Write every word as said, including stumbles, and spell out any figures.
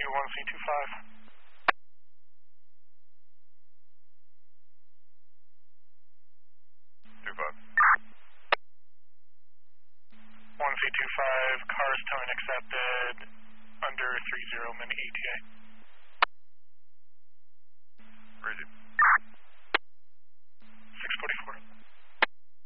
one C two five. two five. one C two five, cars towing accepted, under three zero min E T A.